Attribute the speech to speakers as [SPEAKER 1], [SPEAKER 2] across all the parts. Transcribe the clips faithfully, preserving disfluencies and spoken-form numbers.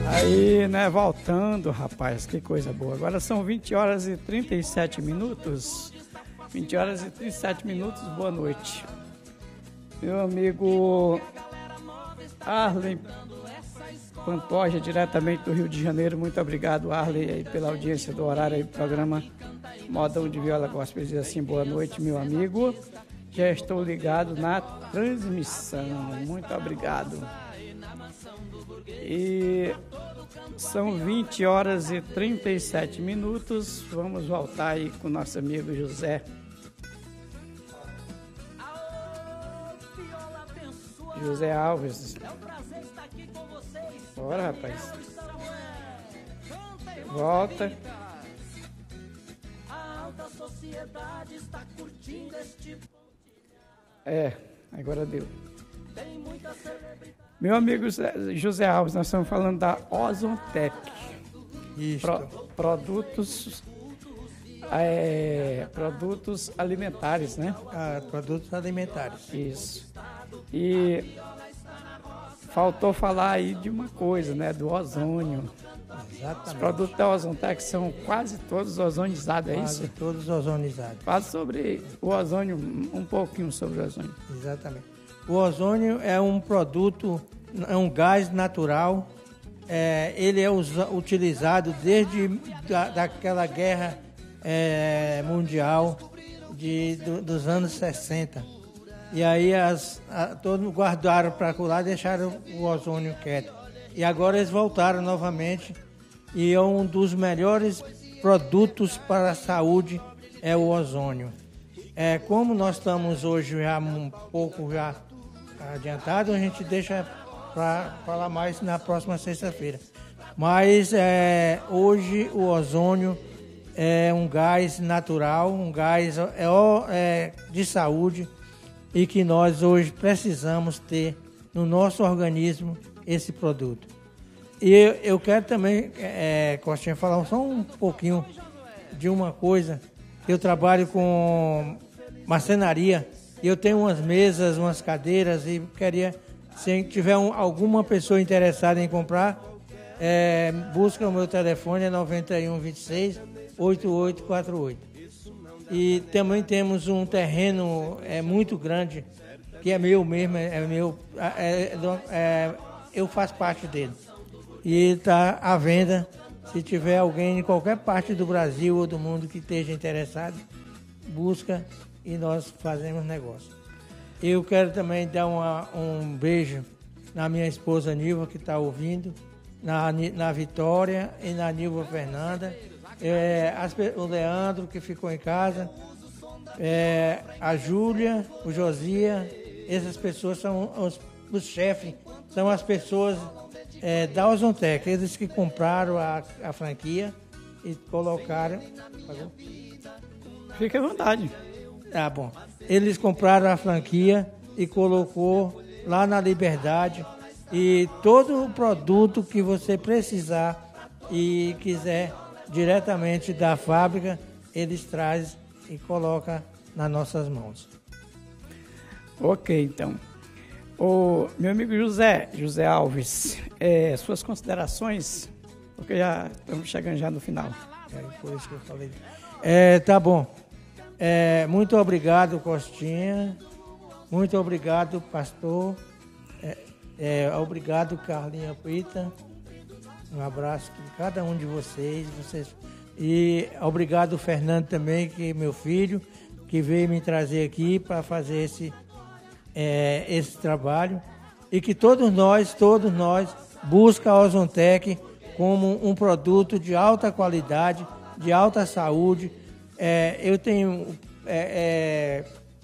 [SPEAKER 1] Aí, né, voltando, rapaz, que coisa boa. Agora são vinte horas e trinta e sete minutos. vinte horas e trinta e sete minutos, boa noite. Meu amigo Arlen Pantoja, diretamente do Rio de Janeiro. Muito obrigado, Arlen, aí, pela audiência do horário aí do programa Modão de Viola Gospel. Diz assim, boa noite, meu amigo. Já estou ligado na transmissão. Muito obrigado. E são vinte horas e trinta e sete minutos. Vamos voltar aí com o nosso amigo José. José Alves. Bora, rapaz. Volta. É, agora deu. Meu amigo José Alves, nós estamos falando da Ozontec.
[SPEAKER 2] Isso.
[SPEAKER 1] Pro, produtos, é, produtos alimentares, né?
[SPEAKER 2] Ah, produtos alimentares.
[SPEAKER 1] Isso. E faltou falar aí de uma coisa, né? Do ozônio.
[SPEAKER 2] Exatamente.
[SPEAKER 1] Os produtos da Ozontec são quase todos ozonizados, é
[SPEAKER 2] quase
[SPEAKER 1] isso?
[SPEAKER 2] todos ozonizados.
[SPEAKER 1] Fala sobre o ozônio, um pouquinho sobre o ozônio.
[SPEAKER 2] Exatamente. O ozônio é um produto, é um gás natural. É, ele é usa, utilizado desde da, daquela guerra é, mundial de, do, dos anos sessenta. E aí as, a, todos guardaram para lá e deixaram o ozônio quieto. E agora eles voltaram novamente e é um dos melhores produtos para a saúde é o ozônio. É, como nós estamos hoje já um pouco já adiantado, a gente deixa para falar mais na próxima sexta-feira. Mas é, hoje o ozônio é um gás natural, um gás é, é, de saúde e que nós hoje precisamos ter no nosso organismo esse produto. E eu, eu quero também, é, Costinha, falar só um pouquinho de uma coisa. Eu trabalho com marcenaria e eu tenho umas mesas, umas cadeiras e queria, se tiver um, alguma pessoa interessada em comprar, é, busca o meu telefone, é nove um dois seis, oito oito quatro oito. E também temos um terreno é, muito grande, que é meu mesmo, é meu, é, é, eu faço parte dele. E está à venda, se tiver alguém em qualquer parte do Brasil ou do mundo que esteja interessado, busca e nós fazemos negócio. Eu quero também dar uma, um beijo na minha esposa Nilva, que está ouvindo, na, na Vitória e na Nilva Fernanda, é, as, o Leandro, que ficou em casa, é, a Júlia, o Josia, essas pessoas são os, os chefes, são as pessoas é, da Ozontec, eles que compraram a, a franquia e colocaram... Pagou?
[SPEAKER 1] Fique à vontade.
[SPEAKER 2] Ah, bom. Eles compraram a franquia e colocou lá na Liberdade e todo o produto que você precisar e quiser diretamente da fábrica, eles trazem e colocam nas nossas mãos.
[SPEAKER 1] Ok, então. O meu amigo José, José Alves, é, suas considerações, porque já estamos chegando já no final.
[SPEAKER 2] É por isso que eu falei. É, tá bom. É, muito obrigado, Costinha. Muito obrigado, pastor. É, é, obrigado, Carlinha Pita. Um abraço de cada um de vocês. vocês. E obrigado, Fernando, também, que é meu filho, que veio me trazer aqui para fazer esse, é, esse trabalho. E que todos nós, todos nós, busquem a Ozontec como um produto de alta qualidade, de alta saúde. É, eu tenho é, é,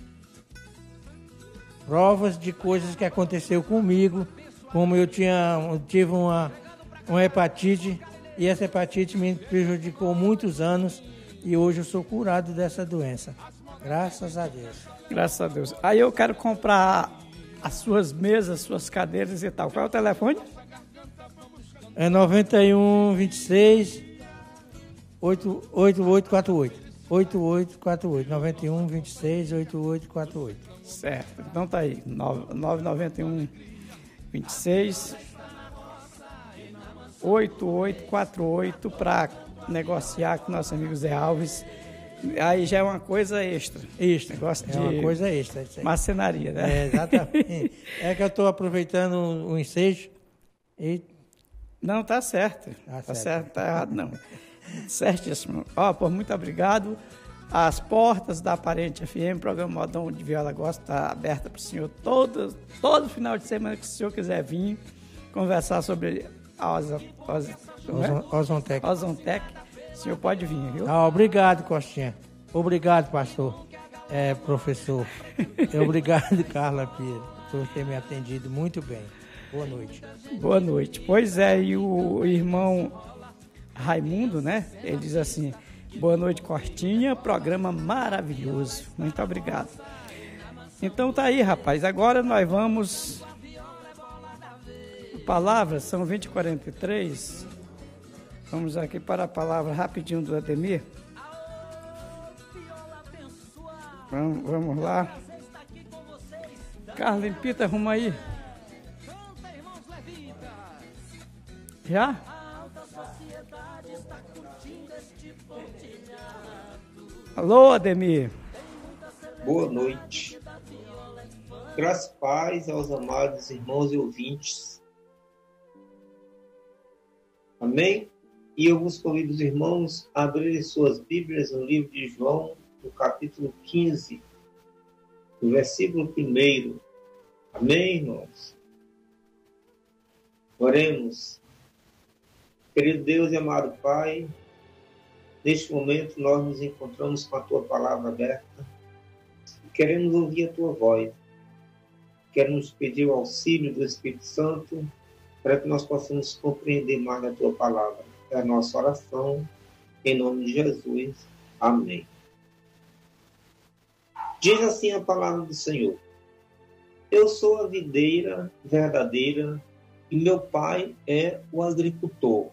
[SPEAKER 2] provas de coisas que aconteceu comigo, como eu tinha, eu tive uma, uma hepatite, e essa hepatite me prejudicou muitos anos, e hoje eu sou curado dessa doença. Graças a Deus.
[SPEAKER 1] Graças a Deus. Aí eu quero comprar as suas mesas, suas cadeiras e tal. Qual é o telefone?
[SPEAKER 2] É nove um dois seis, oito oito quatro oito. oito oito quatro oito, nove um dois seis, oito oito quatro oito.
[SPEAKER 1] Certo, então tá aí, nove nove um dois seis, oito oito quatro oito para negociar com nosso amigo Zé Alves. Aí já é uma coisa extra.
[SPEAKER 2] Extra.
[SPEAKER 1] Negócio
[SPEAKER 2] é
[SPEAKER 1] de
[SPEAKER 2] uma coisa extra. Isso aí.
[SPEAKER 1] Marcenaria, né?
[SPEAKER 2] É, exatamente. É que eu estou aproveitando o ensejo e...
[SPEAKER 1] Não, tá certo.
[SPEAKER 2] Tá
[SPEAKER 1] Tá
[SPEAKER 2] certo.
[SPEAKER 1] certo, tá errado não. Certíssimo. Ó, pô, muito obrigado. As portas da Aparente F M, programa Modão de Viola Gosta, está aberta para o senhor todo, todo final de semana que o senhor quiser vir conversar sobre a Oza, Oza, é?
[SPEAKER 2] Ozontec.
[SPEAKER 1] Ozontec. O senhor pode vir, viu?
[SPEAKER 2] Ah, obrigado, Costinha. Obrigado, pastor. É, professor. Obrigado, Carla Pires, por ter me atendido muito bem. Boa noite.
[SPEAKER 1] Boa noite. Pois é, e o irmão Raimundo, né? Ele diz assim: boa noite, Costinha, programa maravilhoso. Muito obrigado. Então tá aí, rapaz. Agora nós vamos... Palavras, são vinte e quarenta e três. Vamos aqui para a palavra rapidinho do Ademir. Vamos, vamos lá. Carla, Pita, arruma aí. Já? Alô, Ademir.
[SPEAKER 3] Boa noite. Graças e paz aos amados irmãos e ouvintes. Amém? E eu vos convido os irmãos a abrirem suas Bíblias no livro de João, no capítulo quinze, no versículo primeiro. Amém, irmãos? Oremos. Querido Deus e amado Pai, neste momento nós nos encontramos com a Tua palavra aberta. Queremos ouvir a Tua voz. Queremos pedir o auxílio do Espírito Santo para que nós possamos compreender mais a Tua palavra. É a nossa oração, em nome de Jesus. Amém. Diz assim a palavra do Senhor: eu sou a videira verdadeira e meu Pai é o agricultor.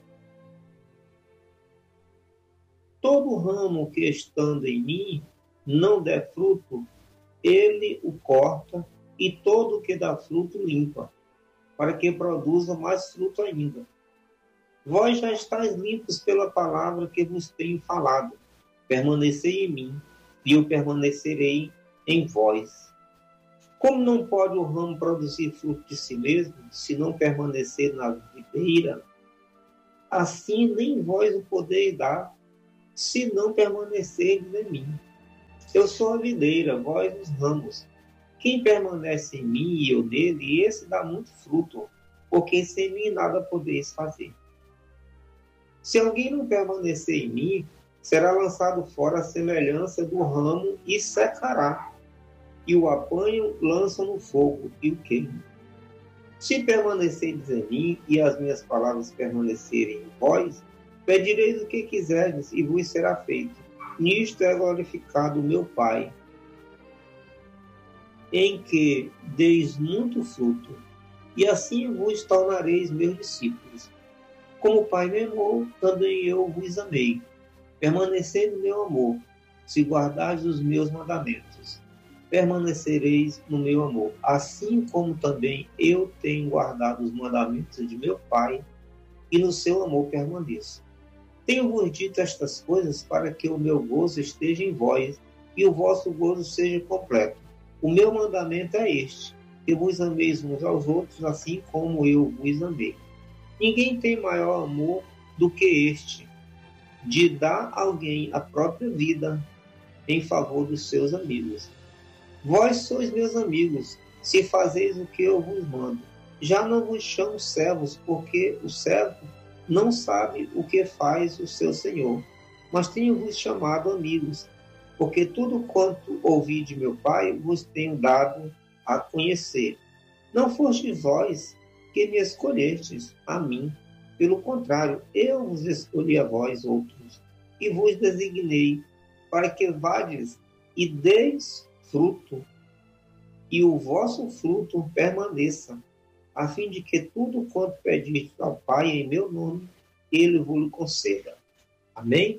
[SPEAKER 3] Todo ramo que estando em mim não der fruto, ele o corta, e todo que dá fruto limpa, para que produza mais fruto ainda. Vós já estáis limpos pela palavra que vos tenho falado. Permanecei em mim, e eu permanecerei em vós. Como não pode o ramo produzir fruto de si mesmo, se não permanecer na videira, assim nem vós o podeis dar, se não permanecerdes em mim. Eu sou a videira, vós os ramos. Quem permanece em mim e eu nele, esse dá muito fruto, porque sem mim nada podeis fazer. Se alguém não permanecer em mim, será lançado fora a semelhança do ramo e secará. E o apanham, lançam no fogo e o queimam. Se permanecerdes em mim e as minhas palavras permanecerem em vós, pedireis o que quiserdes e vos será feito. Nisto é glorificado o meu Pai, em que deis muito fruto, e assim vos tornareis meus discípulos. Como o Pai me amou, também eu vos amei. Permanecei no meu amor, se guardardes os meus mandamentos. Permanecereis no meu amor, assim como também eu tenho guardado os mandamentos de meu Pai, e no seu amor permaneço. Tenho-vos dito estas coisas para que o meu gozo esteja em vós, e o vosso gozo seja completo. O meu mandamento é este, que vos ameis uns aos outros, assim como eu vos amei. Ninguém tem maior amor do que este, de dar a alguém a própria vida em favor dos seus amigos. Vós sois meus amigos, se fazeis o que eu vos mando. Já não vos chamo servos, porque o servo não sabe o que faz o seu senhor. Mas tenho-vos chamado amigos, porque tudo quanto ouvi de meu Pai vos tenho dado a conhecer. Não fostes vós que me escolhestes a mim. Pelo contrário, eu vos escolhi a vós outros, e vos designei, para que vades e deis fruto, e o vosso fruto permaneça, a fim de que tudo quanto pedistes ao Pai em meu nome, ele vos conceda. Amém?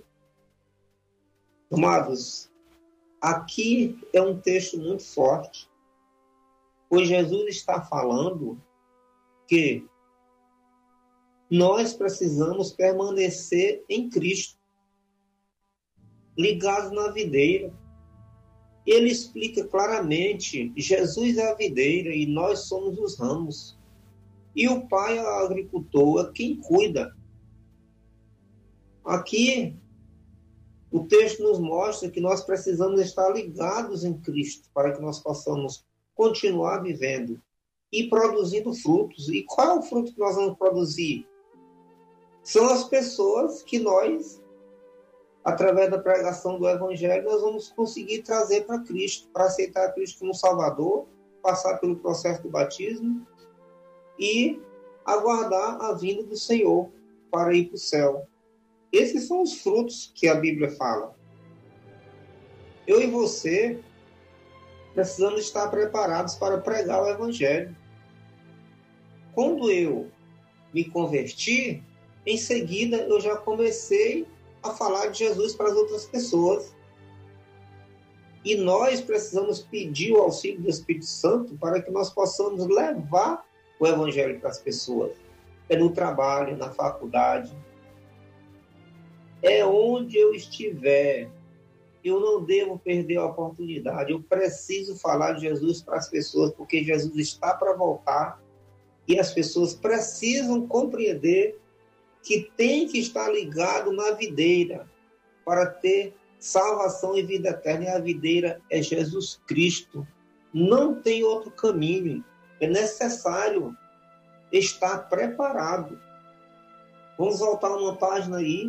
[SPEAKER 3] Amados, aqui é um texto muito forte, pois Jesus está falando que Nós precisamos permanecer em Cristo, ligados na videira. Ele explica claramente, Jesus é a videira e nós somos os ramos. E o Pai é o agricultor, é quem cuida. Aqui, o texto nos mostra que nós precisamos estar ligados em Cristo para que nós possamos continuar vivendo e produzindo frutos. E qual é o fruto que nós vamos produzir? São as pessoas que nós, através da pregação do Evangelho, nós vamos conseguir trazer para Cristo, para aceitar Cristo como Salvador, passar pelo processo do batismo e aguardar a vinda do Senhor para ir para o céu. Esses são os frutos que a Bíblia fala. Eu e você precisamos estar preparados para pregar o Evangelho. Quando eu me converti, em seguida eu já comecei a falar de Jesus para as outras pessoas. E nós precisamos pedir o auxílio do Espírito Santo para que nós possamos levar o Evangelho para as pessoas. É no trabalho, na faculdade. É onde eu estiver. Eu não devo perder a oportunidade. Eu preciso falar de Jesus para as pessoas, porque Jesus está para voltar. E as pessoas precisam compreender que tem que estar ligado na videira para ter salvação e vida eterna. E a videira é Jesus Cristo. Não tem outro caminho. É necessário estar preparado. Vamos voltar uma página aí,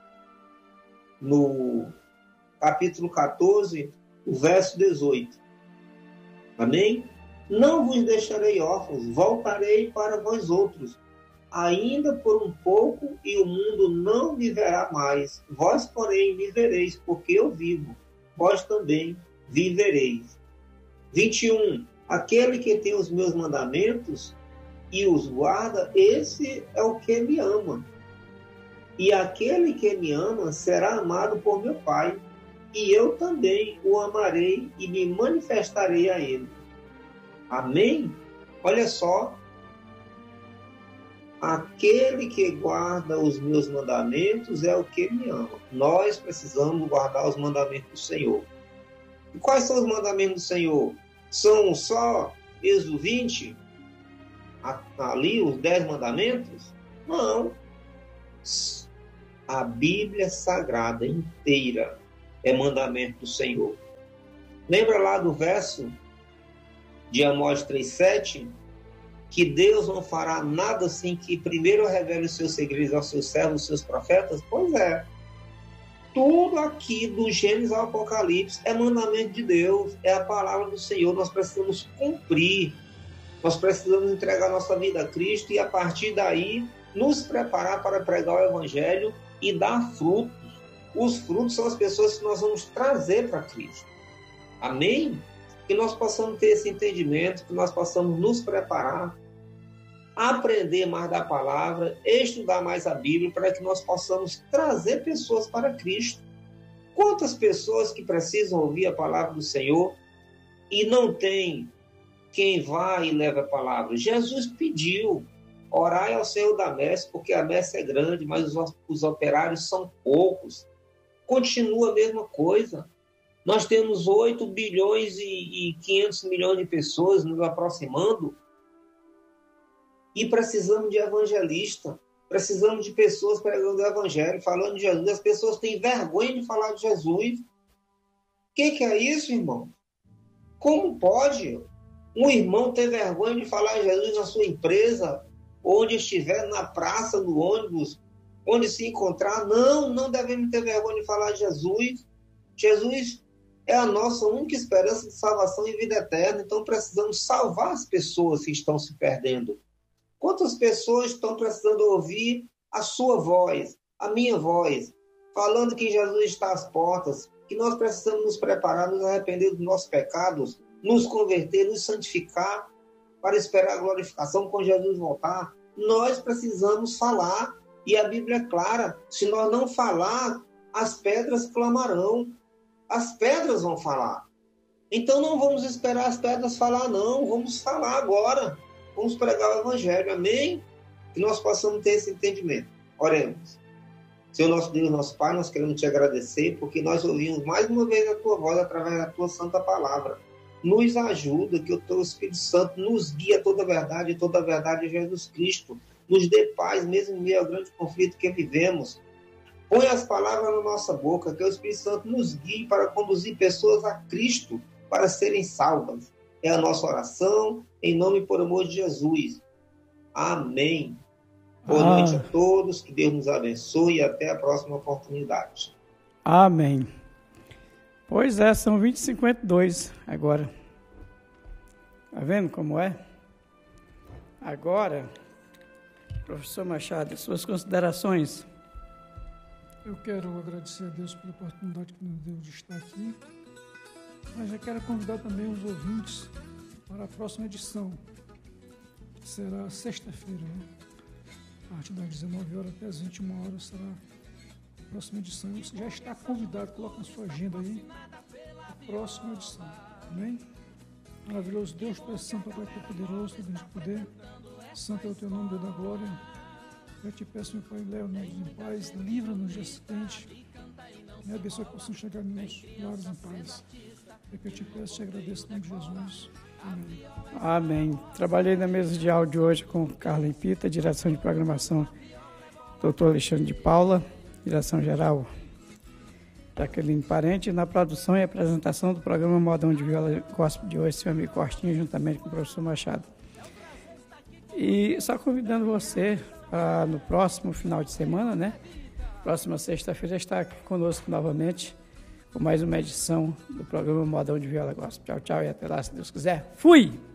[SPEAKER 3] no capítulo catorze, o verso dezoito. Amém? Não vos deixarei órfãos, voltarei para vós outros. Ainda por um pouco, e o mundo não me verá mais. Vós, porém, me vereis, porque eu vivo. Vós também vivereis. vinte e um. Aquele que tem os meus mandamentos e os guarda, esse é o que me ama. E aquele que me ama será amado por meu Pai. E eu também o amarei e me manifestarei a ele. Amém? Olha só. Aquele que guarda os meus mandamentos é o que me ama. Nós precisamos guardar os mandamentos do Senhor. E quais são os mandamentos do Senhor? São só Êxodo vinte? Ali, os dez mandamentos? Não. A Bíblia Sagrada inteira é mandamento do Senhor. Lembra lá do verso de Amós três, sete? Que Deus não fará nada sem que primeiro revele os seus segredos aos seus servos, aos seus profetas? Pois é. Tudo aqui, do Gênesis ao Apocalipse, é mandamento de Deus, é a palavra do Senhor. Nós precisamos cumprir, nós precisamos entregar nossa vida a Cristo e, a partir daí, nos preparar para pregar o Evangelho e dar frutos. Os frutos são as pessoas que nós vamos trazer para Cristo. Amém? Que nós possamos ter esse entendimento, que nós possamos nos preparar, aprender mais da palavra, estudar mais a Bíblia, para que nós possamos trazer pessoas para Cristo. Quantas pessoas que precisam ouvir a palavra do Senhor e não tem quem vá e leve a palavra? Jesus pediu: orai ao Senhor da messe, porque a messe é grande, mas os, os operários são poucos. Continua a mesma coisa. Nós temos oito bilhões e quinhentos milhões de pessoas nos aproximando e precisamos de evangelista, precisamos de pessoas pregando o Evangelho, falando de Jesus. As pessoas têm vergonha de falar de Jesus. O que, que é isso, irmão? Como pode um irmão ter vergonha de falar de Jesus na sua empresa, onde estiver, na praça, no ônibus, onde se encontrar? Não, não devemos ter vergonha de falar de Jesus. Jesus é a nossa única esperança de salvação e vida eterna, então precisamos salvar as pessoas que estão se perdendo. Quantas pessoas estão precisando ouvir a sua voz, a minha voz, falando que Jesus está às portas, que nós precisamos nos preparar, nos arrepender dos nossos pecados, nos converter, nos santificar, para esperar a glorificação quando Jesus voltar? Nós precisamos falar, e a Bíblia é clara: se nós não falar, as pedras clamarão. As pedras vão falar. Então não vamos esperar as pedras falar, não. Vamos falar agora. Vamos pregar o Evangelho. Amém? Que nós possamos ter esse entendimento. Oremos. Senhor nosso Deus, nosso Pai, nós queremos te agradecer porque nós ouvimos mais uma vez a tua voz através da tua santa palavra. Nos ajuda, que o teu Espírito Santo nos guie a toda a verdade, e toda a verdade é Jesus Cristo. Nos dê paz, mesmo em meio ao grande conflito que vivemos. Põe as palavras na nossa boca, que o Espírito Santo nos guie para conduzir pessoas a Cristo, para serem salvas. É a nossa oração, em nome e por amor de Jesus. Amém. Boa ah. noite a todos, que Deus nos abençoe e até a próxima oportunidade.
[SPEAKER 1] Amém. Pois é, são vinte e cinquenta e dois agora. Tá vendo como é? Agora, professor Machado, suas considerações.
[SPEAKER 4] Eu quero agradecer a Deus pela oportunidade que nos deu de estar aqui, mas já quero convidar também os ouvintes para a próxima edição, que será sexta-feira, né? A partir das dezenove horas até as vinte e uma horas será a próxima edição. Você já está convidado, coloca na sua agenda aí a próxima edição. Amém? Maravilhoso Deus, Tu és santo, Pai, Tu és poderoso, Tu és de poder. Santo é o Teu nome, Deus da glória. Eu te peço, meu Pai, leva-nos em paz, livra-nos no dia seguinte. Me abençoe que possamos chegar nos nossos lares em paz. É que eu te peço e te agradeço em nome de Jesus. Amém.
[SPEAKER 1] Amém. Trabalhei na mesa de áudio hoje com Carla Pita, direção de programação, doutor Alexandre de Paula, direção geral Jaqueline Parente, na produção e apresentação do programa Modão de Viola Gospel de hoje, seu amigo Costinha, juntamente com o professor Machado. E só convidando você para no próximo final de semana, né? Próxima sexta-feira, estar aqui conosco novamente com mais uma edição do programa Modão de Viola Gospel. Tchau, tchau e até lá, se Deus quiser. Fui!